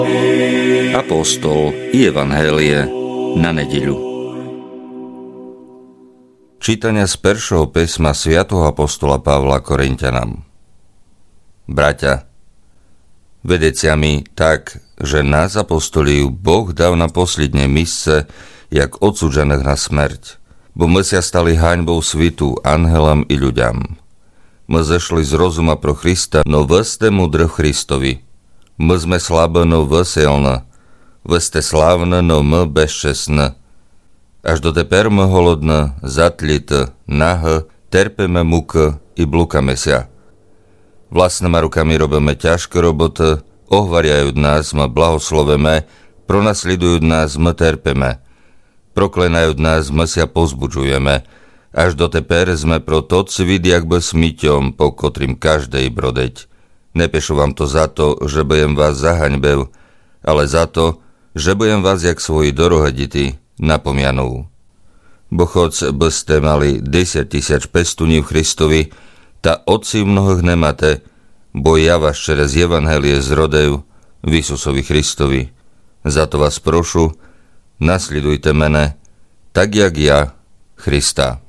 Apostol i Evanhélie na nedeľu. Čítania z prvého písma svätého apoštola Pavla Korinťanom. Bratia, vedeciami tak, že nás apostolív Boh dal na posledné místce, jak odsúdžených na smrť, bo my sa stali haňbou svitu anhelom i ľuďam. My zešli z rozuma pro Krista, no vy ste múdre Kristovi. My sme slabé, no vy silné. Vy ste slávne, no my bezčestné. Až do teper my holodné, zatlité, nahé, terpeme muky i blúkame sa. Vlastnými rukami robíme ťažké roboty, ohvariajú nás, my blahosloveme, pronasledujú nás, my terpeme. Proklenajú nás, my sa pozbudzujeme. Až do teper sme pro to cvid jakby smyťom, po kotrým každej brodeť. Nepíšu vám to za to, že budem vás zahaňbel, ale za to, že budem vás jak svoji dorohedity napomianú. Bo choď by ste mali 10 000 pestuní v Kristovi, ta otci mnohých nemáte, bo ja vás čerez Evanhélie zrodeju v Isusovi Kristovi. Za to vás prošu, nasledujte mene, tak jak ja, Krista.